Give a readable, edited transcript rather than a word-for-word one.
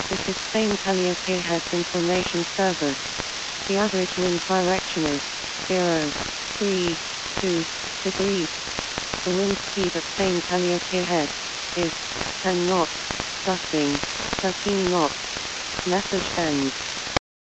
This is Spain Calliope Heads Information Service. The average wind direction is 0.32 degrees. The wind speed at Spain Calliope Head is 10 knots, gusting 13 knots. Message ends.